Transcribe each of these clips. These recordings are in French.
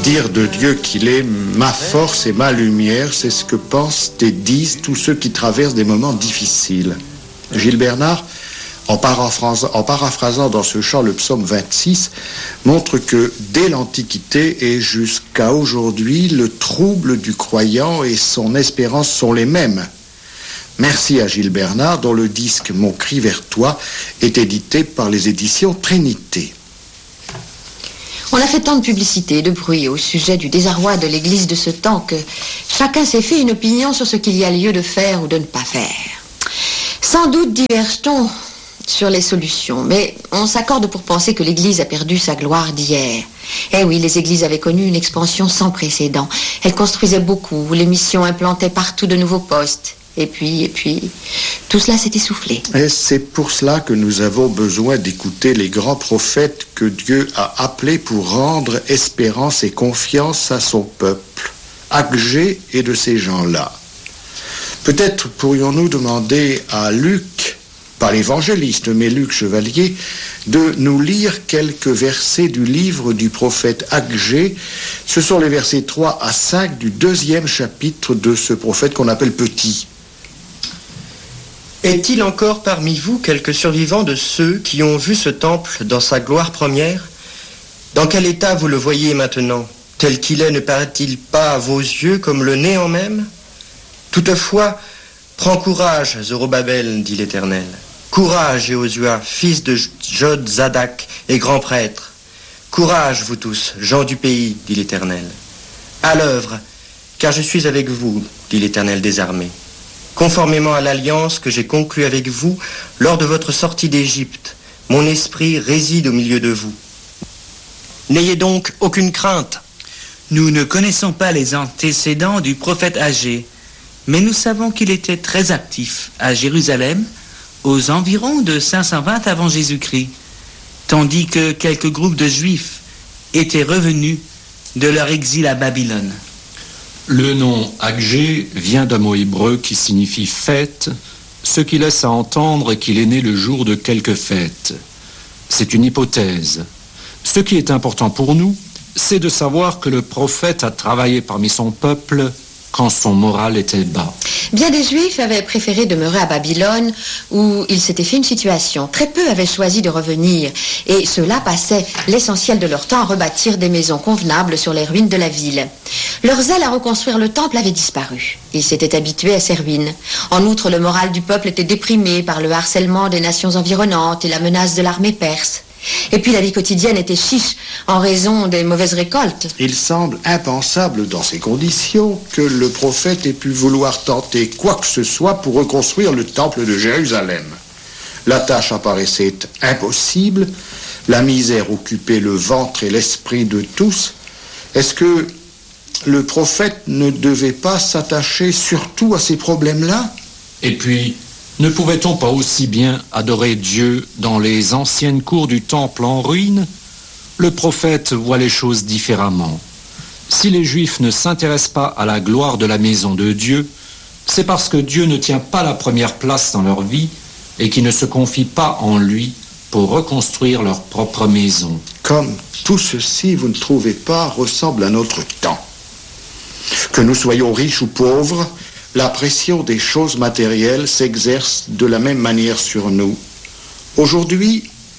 Dire de Dieu qu'il est ma force et ma lumière, c'est ce que pensent et disent tous ceux qui traversent des moments difficiles. Gilles Bernard, en paraphrasant dans ce chant le psaume 26, montre que dès l'Antiquité et jusqu'à aujourd'hui, le trouble du croyant et son espérance sont les mêmes. Merci à Gilles Bernard, dont le disque Mon cri vers toi est édité par les éditions Trinité. On a fait tant de publicité et de bruit au sujet du désarroi de l'Église de ce temps que chacun s'est fait une opinion sur ce qu'il y a lieu de faire ou de ne pas faire. Sans doute diverge-t-on sur les solutions, mais on s'accorde pour penser que l'Église a perdu sa gloire d'hier. Eh oui, les églises avaient connu une expansion sans précédent. Elles construisaient beaucoup, les missions implantaient partout de nouveaux postes. Et puis, tout cela s'est essoufflé. Et c'est pour cela que nous avons besoin d'écouter les grands prophètes que Dieu a appelés pour rendre espérance et confiance à son peuple. Agé est de ces gens-là. Peut-être pourrions-nous demander à Luc, pas l'évangéliste, mais Luc Chevalier, de nous lire quelques versets du livre du prophète Agé. Ce sont les versets 3 à 5 du 2e chapitre de ce prophète qu'on appelle Petit. Est-il encore parmi vous quelques survivants de ceux qui ont vu ce temple dans sa gloire première? Dans quel état vous le voyez maintenant? Tel qu'il est, ne paraît-il pas à vos yeux comme le néant même? Toutefois, prends courage, Zorobabel, dit l'Éternel. Courage, Jéhosua, fils de Jod-Zadak et grand prêtre. Courage, vous tous, gens du pays, dit l'Éternel. À l'œuvre, car je suis avec vous, dit l'Éternel des armées. Conformément à l'alliance que j'ai conclue avec vous lors de votre sortie d'Égypte, mon esprit réside au milieu de vous. N'ayez donc aucune crainte. Nous ne connaissons pas les antécédents du prophète Agé, mais nous savons qu'il était très actif à Jérusalem aux environs de 520 avant Jésus-Christ, tandis que quelques groupes de Juifs étaient revenus de leur exil à Babylone. Le nom Agé vient d'un mot hébreu qui signifie fête, ce qui laisse à entendre qu'il est né le jour de quelque fête. C'est une hypothèse. Ce qui est important pour nous, c'est de savoir que le prophète a travaillé parmi son peuple quand son moral était bas. Bien des Juifs avaient préféré demeurer à Babylone où ils s'étaient fait une situation. Très peu avaient choisi de revenir et ceux-là passaient l'essentiel de leur temps à rebâtir des maisons convenables sur les ruines de la ville. Leur zèle à reconstruire le temple avait disparu. Ils s'étaient habitués à ces ruines. En outre, le moral du peuple était déprimé par le harcèlement des nations environnantes et la menace de l'armée perse. Et puis la vie quotidienne était chiche en raison des mauvaises récoltes. Il semble impensable dans ces conditions que le prophète ait pu vouloir tenter quoi que ce soit pour reconstruire le temple de Jérusalem. La tâche apparaissait impossible, la misère occupait le ventre et l'esprit de tous. Est-ce que le prophète ne devait pas s'attacher surtout à ces problèmes-là? Et puis, ne pouvait-on pas aussi bien adorer Dieu dans les anciennes cours du temple en ruine? Le prophète voit les choses différemment. Si les Juifs ne s'intéressent pas à la gloire de la maison de Dieu, c'est parce que Dieu ne tient pas la première place dans leur vie et qu'ils ne se confient pas en lui pour reconstruire leur propre maison. Comme tout ceci, vous ne trouvez pas, ressemble à notre temps. Que nous soyons riches ou pauvres, la pression des choses matérielles s'exerce de la même manière sur nous. Aujourd'hui,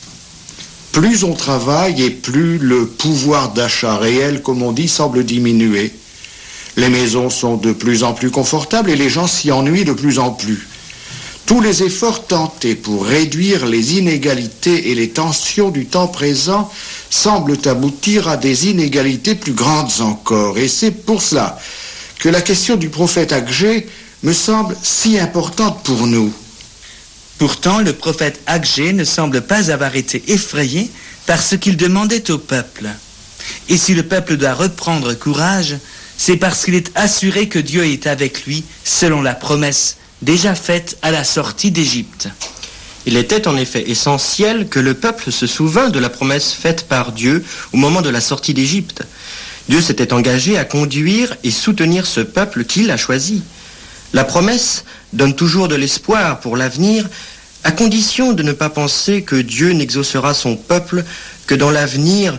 plus on travaille et plus le pouvoir d'achat réel, comme on dit, semble diminuer. Les maisons sont de plus en plus confortables et les gens s'y ennuient de plus en plus. Tous les efforts tentés pour réduire les inégalités et les tensions du temps présent semblent aboutir à des inégalités plus grandes encore. Et c'est pour cela que la question du prophète Agé me semble si importante pour nous. Pourtant, le prophète Agé ne semble pas avoir été effrayé par ce qu'il demandait au peuple. Et si le peuple doit reprendre courage, c'est parce qu'il est assuré que Dieu est avec lui, selon la promesse déjà faite à la sortie d'Égypte. Il était en effet essentiel que le peuple se souvînt de la promesse faite par Dieu au moment de la sortie d'Égypte. Dieu s'était engagé à conduire et soutenir ce peuple qu'il a choisi. La promesse donne toujours de l'espoir pour l'avenir, à condition de ne pas penser que Dieu n'exaucera son peuple que dans l'avenir,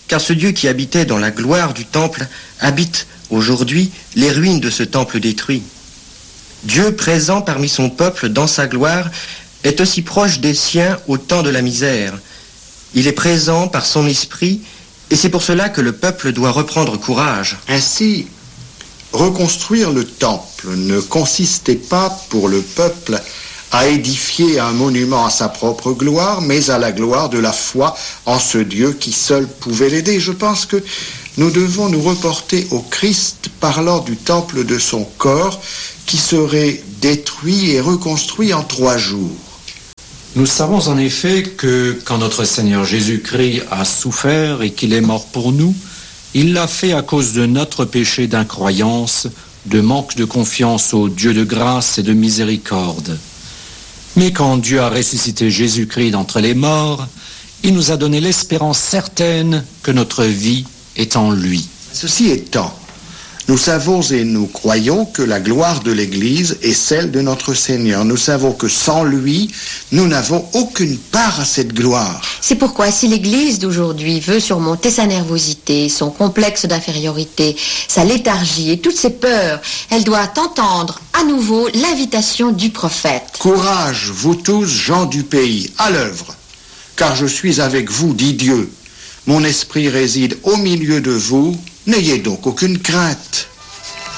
car ce Dieu qui habitait dans la gloire du temple habite aujourd'hui les ruines de ce temple détruit. Dieu présent parmi son peuple dans sa gloire est aussi proche des siens au temps de la misère. Il est présent par son esprit et c'est pour cela que le peuple doit reprendre courage. Ainsi, reconstruire le temple ne consistait pas pour le peuple à édifier un monument à sa propre gloire, mais à la gloire de la foi en ce Dieu qui seul pouvait l'aider. Je pense que nous devons nous reporter au Christ parlant du temple de son corps qui serait détruit et reconstruit en 3 jours. Nous savons en effet que quand notre Seigneur Jésus-Christ a souffert et qu'il est mort pour nous, il l'a fait à cause de notre péché d'incroyance, de manque de confiance au Dieu de grâce et de miséricorde. Mais quand Dieu a ressuscité Jésus-Christ d'entre les morts, il nous a donné l'espérance certaine que notre vie est en lui. Ceci étant, nous savons et nous croyons que la gloire de l'Église est celle de notre Seigneur. Nous savons que sans lui, nous n'avons aucune part à cette gloire. C'est pourquoi si l'Église d'aujourd'hui veut surmonter sa nervosité, son complexe d'infériorité, sa léthargie et toutes ses peurs, elle doit entendre à nouveau l'invitation du prophète. Courage, vous tous, gens du pays, à l'œuvre, car je suis avec vous, dit Dieu. Mon esprit réside au milieu de vous, n'ayez donc aucune crainte.